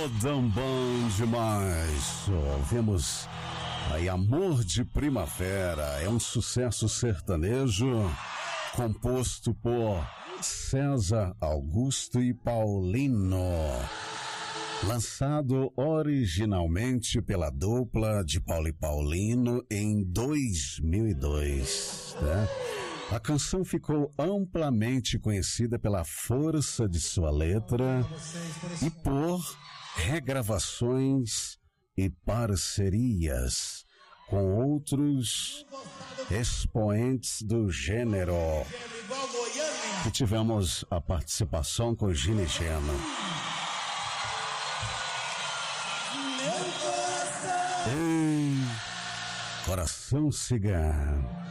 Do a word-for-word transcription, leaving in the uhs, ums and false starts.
Modão bom demais. Ouvimos aí Amor de Primavera. É um sucesso sertanejo composto por César Augusto e Paulino, lançado originalmente pela dupla de Paulo e Paulino em dois mil e dois, né? A canção ficou amplamente conhecida pela força de sua letra e por regravações e parcerias com outros expoentes do gênero, que tivemos a participação com Gini Geno. Ei, coração cigano.